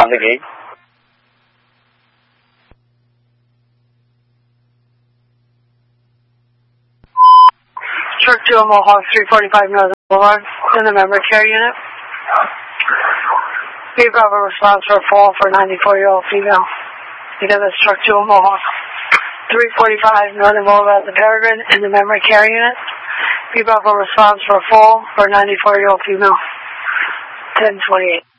on the gate. Truck 2 on Mohawk 345 Northern Boulevard in the memory care unit. B Bravo response for a fall for a 94-year-old female. Because it's Truck 2 on Mohawk 345 Northern Boulevard, the Peregrine in the memory care unit. B Bravo response for a fall for a 94-year-old female. 1028.